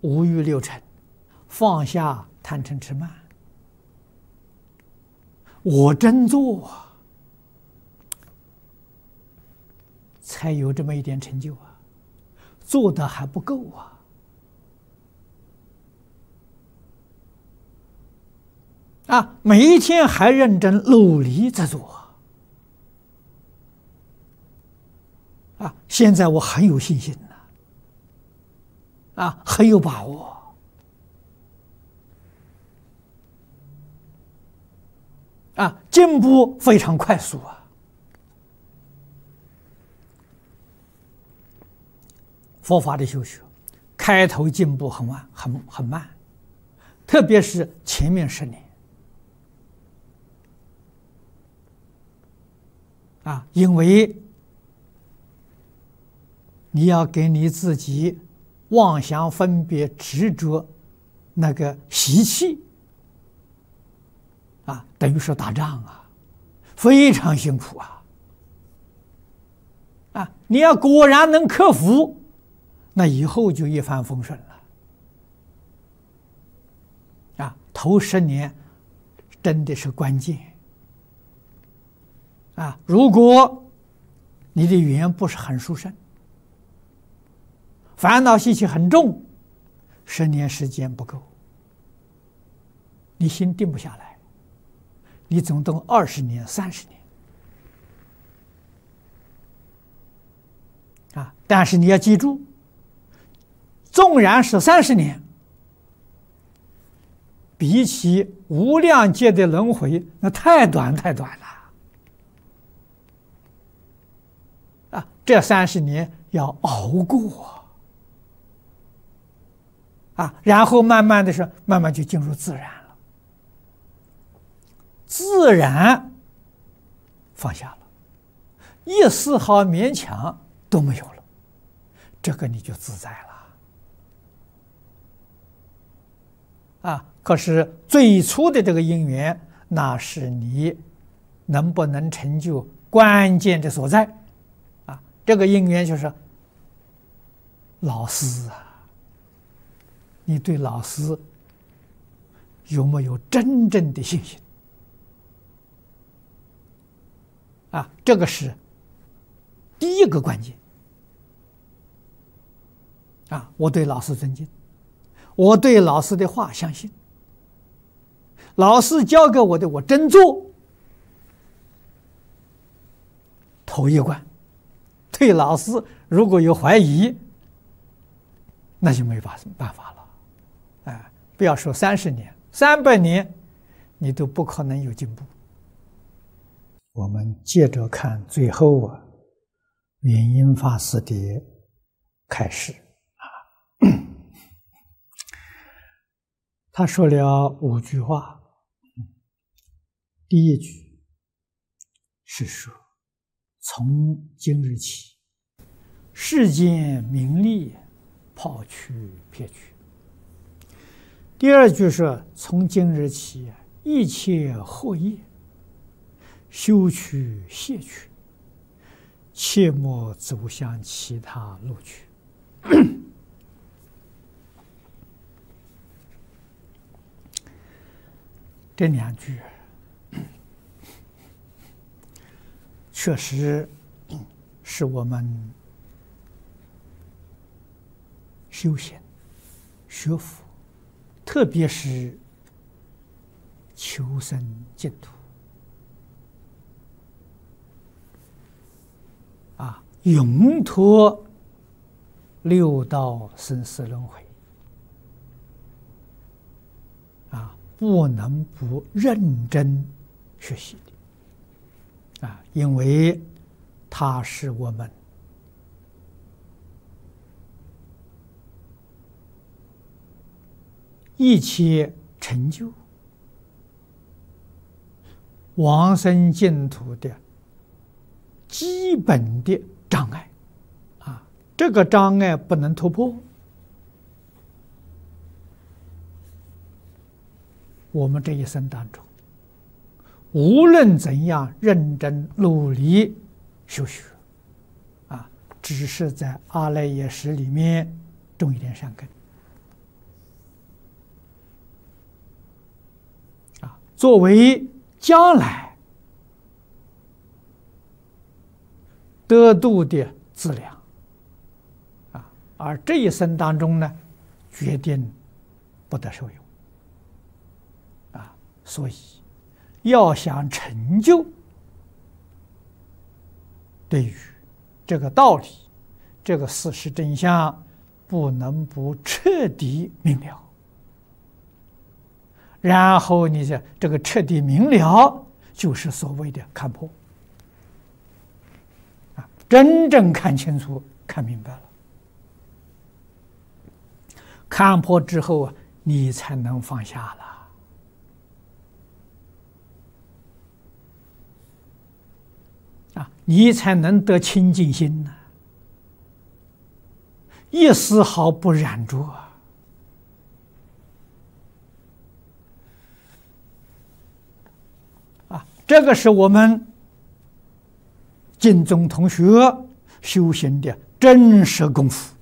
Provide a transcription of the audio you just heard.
五欲六尘，放下贪嗔痴慢，我真做才有这么一点成就啊，做的还不够啊！每一天还认真努力在做啊！现在我很有信心很有把握进步非常快速佛法的修学，开头进步很慢，很慢，特别是前面10年因为你要给你自己妄想分别执着那个习气等于是打仗非常辛苦你要果然能克服，那以后就一帆风顺了头10年真的是关键如果你的缘不是很殊胜，烦恼习气很重，10年时间不够，你心定不下来，你总动20年、30年但是你要记住，纵然是30年，比起无量劫的轮回，那太短了这30年要熬过然后慢慢的是慢慢就进入自然了，自然放下了，一丝毫勉强都没有了，这个你就自在了可是最初的这个因缘，那是你能不能成就关键的所在这个因缘就是老师你对老师有没有真正的信心这个是第一个关键我对老师尊敬，我对老师的话相信，老师教给我的我真做，头一关。对老师如果有怀疑，那就没办法了不要说30年，300年你都不可能有进步。我们接着看最后圆音法师的开示他说了5句话。第一句是说，从今日起，世间名利抛去撇去。第二句是，从今日起，一切惑业修去卸去，切莫走向其他路去。这2句确实是我们修行学佛，特别是求生净土永脱6道生死轮回不能不认真学习的因为它是我们一切成就往生净土的基本的障碍这个障碍不能突破，我们这一生当中无论怎样认真努力修学只是在阿赖耶识里面种一点善根作为将来得度的资粮啊，而这一生当中呢，决定不得受用啊，所以要想成就，对于这个道理、这个事实真相，不能不彻底明了。然后你这个彻底明了，就是所谓的看破啊，真正看清楚、看明白了。看破之后啊，你才能放下了啊，你才能得清净心呢，一丝毫不染着啊。这个是我们净宗同学修行的真实功夫。